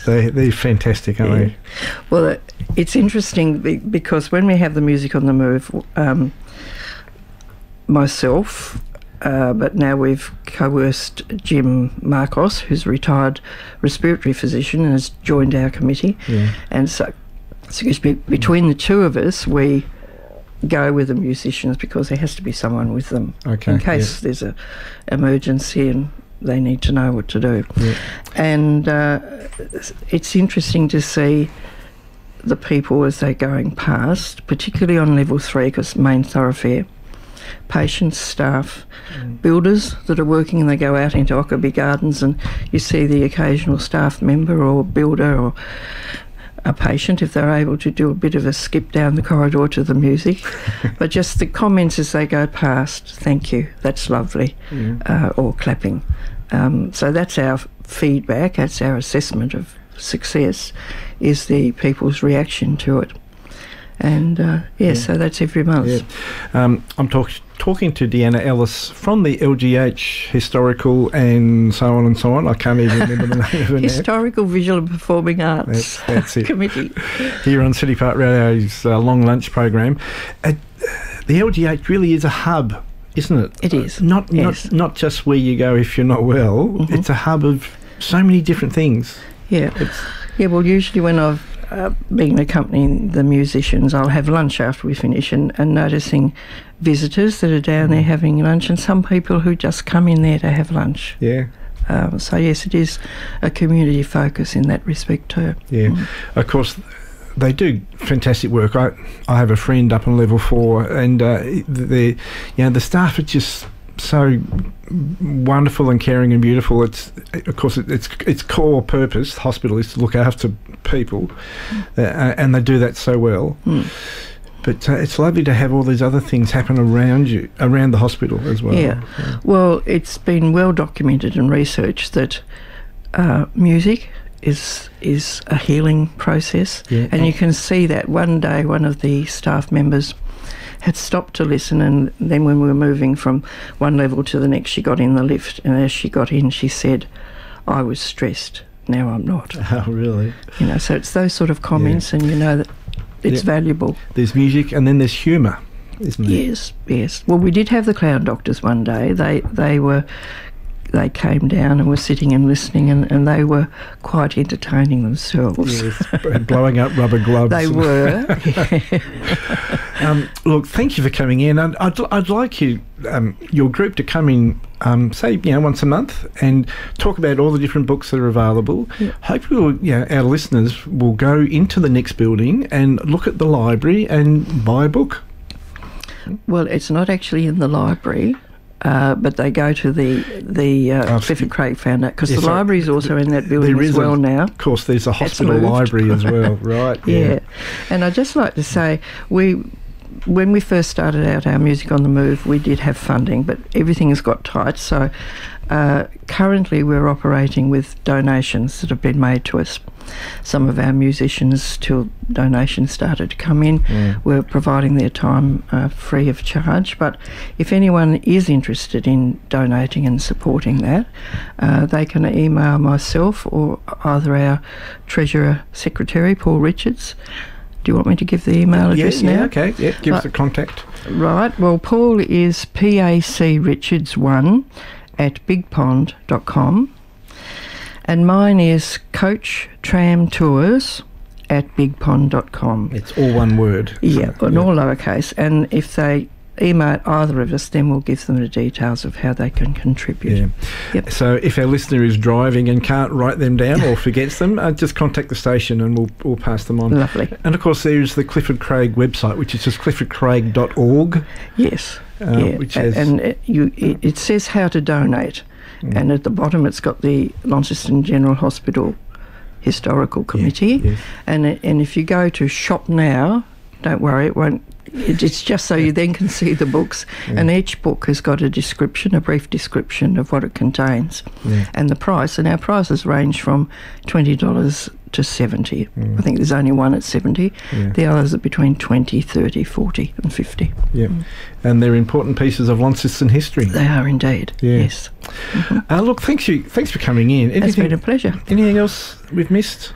They're fantastic, aren't they? Well, it's interesting because when we have the Music on the Move, myself, but now we've coerced Jim Marcos, who's a retired respiratory physician and has joined our committee. Yeah. And so, between the two of us, we go with the musicians because there has to be someone with them in case there's an emergency and they need to know what to do. Yeah. And it's interesting to see the people as they're going past, particularly on level 3, because main thoroughfare, patients, staff, builders that are working, and they go out into Ockerby Gardens and you see the occasional staff member or builder or a patient, if they're able to do a bit of a skip down the corridor to the music. But just the comments as they go past, thank you, that's lovely, or clapping. So that's our feedback, that's our assessment of success, is the people's reaction to it. And so that's every month. Yeah. I'm talking to Deanna Ellis from the LGH Historical and so on and so on. I can't even remember the name of it. Historical Visual and Performing Arts that's it. Committee. Here on City Park Radio's long lunch program. The LGH really is a hub, isn't it? It is. Not just where you go if you're not well. It's a hub of so many different things. Yeah. Well, usually when I've been accompanying the musicians, I'll have lunch after we finish and noticing visitors that are down there having lunch, and some people who just come in there to have lunch. Yeah. So yes, it is a community focus in that respect too. Yeah. Of course, they do fantastic work. I have a friend up on level 4, and the staff are just so wonderful and caring and beautiful. It's of course its core purpose, the hospital, is to look after people, and they do that so well. But it's lovely to have all these other things happen around the hospital as well. Yeah. Well, it's been well documented and researched that music is a healing process, and you can see that. One day one of the staff members had stopped to listen, and then when we were moving from one level to the next, she got in the lift, and as she got in, she said, "I was stressed, now I'm not." Oh, really? So it's those sort of comments, and you know that it's valuable. There's music, and then there's humour, isn't there? Yes. Well, we did have the clown doctors one day. They came down and were sitting and listening, and they were quite entertaining themselves. Yes, blowing up rubber gloves. They were. Look, thank you for coming in. I'd like your group to come in, say, once a month, and talk about all the different books that are available. Yeah. Hopefully, our listeners will go into the next building and look at the library and buy a book. Well, it's not actually in the library. But they go to the Clifford Craig Foundation, because the library is also in that building as well now. Of course, there's a hospital library as well, right? Yeah. And I'd just like to say, when we first started out our Music on the Move, we did have funding, but everything has got tight. So currently we're operating with donations that have been made to us. Some of our musicians, till donations started to come in, were providing their time free of charge. But if anyone is interested in donating and supporting that, they can email myself or either our Treasurer Secretary, Paul Richards. Do you want me to give the email address now? Yeah, okay. Yeah, give us the contact. Right. Well, Paul is pacrichards1@bigpond.com. And mine is coachtramtours@bigpond.com. It's all one word. Yeah, all lowercase. And if they email either of us, then we'll give them the details of how they can contribute. Yeah. Yep. So if our listener is driving and can't write them down or forgets them, just contact the station and we'll pass them on. Lovely. And of course there's the Clifford Craig website, which is just cliffordcraig.org. Yes. Which has... And it says how to donate. And at the bottom it's got the Launceston General Hospital Historical Committee. Yes. And if you go to shop now, don't worry, it won't. It's just so you then can see the books, and each book has got a description, a brief description of what it contains, and the price. And our prices range from $20 to $70. I think there's only one at $70. The others are between $20, $30, $40 and $50. Yeah, and they're important pieces of Launceston history. They are indeed. Yes. Look, thanks for coming in. It's been a pleasure. Anything else we've missed?